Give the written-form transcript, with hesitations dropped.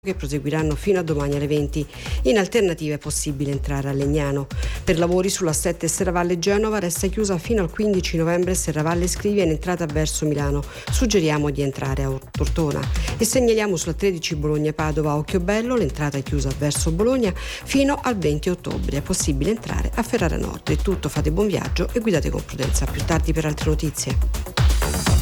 che proseguiranno fino a domani alle 20. In alternativa è possibile entrare a Legnano. Per lavori sulla 7 Serravalle Genova resta chiusa fino al 15 novembre Serravalle Scrivia in entrata verso Milano. Suggeriamo di entrare a Tortona. E segnaliamo sulla 13 Bologna Padova Occhiobello, l'entrata è chiusa verso Bologna fino al 20 ottobre. È possibile entrare a Ferrara Nord. È tutto, fate buon viaggio e guidate con prudenza. A più tardi per altre notizie.